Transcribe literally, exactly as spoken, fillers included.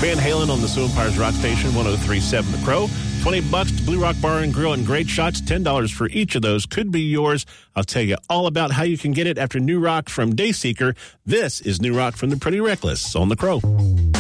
Van Halen on the Sioux Empires Rock Station, one oh three point seven The Crow. twenty bucks to Blue Rock Bar and Grill and Great Shots. ten dollars for each of those could be yours. I'll tell you all about how you can get it after New Rock from Dayseeker. This is New Rock from the Pretty Reckless on The Crow.